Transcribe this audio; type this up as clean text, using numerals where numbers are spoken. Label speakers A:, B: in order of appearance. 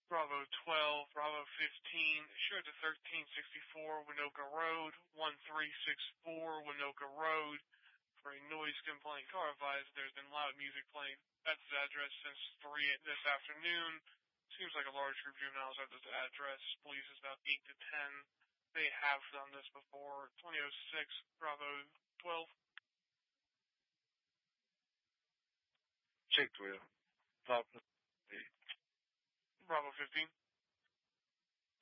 A: Bravo 12, Bravo 15, showed to 1364 Winoka Road, 1364 Winoka Road. For a noise complaint, car advised there's been loud music playing at this address since 3 this afternoon. Seems like a large group of juveniles at this address. Police is about 8 to 10. They have done this before. 2006, Bravo 12.
B: Check 12. Bravo
A: 15.